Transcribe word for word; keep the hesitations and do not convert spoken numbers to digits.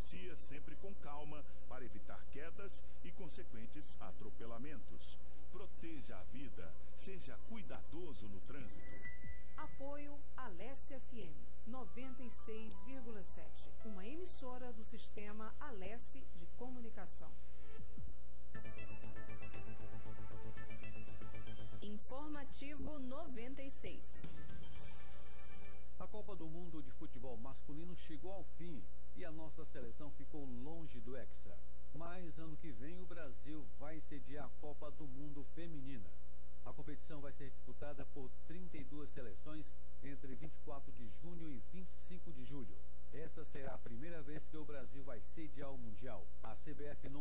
Inicia sempre com calma para evitar quedas e consequentes atropelamentos. Proteja a vida. Seja cuidadoso no trânsito. Apoio Alesse F M noventa e seis vírgula sete, uma emissora do sistema Alesse de comunicação. Informativo noventa e seis. A Copa do Mundo de Futebol Masculino chegou ao fim e a nossa seleção ficou longe do Hexa. Mas ano que vem o Brasil vai sediar a Copa do Mundo Feminina. A competição vai ser disputada por trinta e duas seleções entre vinte e quatro de junho e vinte e cinco de julho. Essa será a primeira vez que o Brasil vai sediar o Mundial. A C B F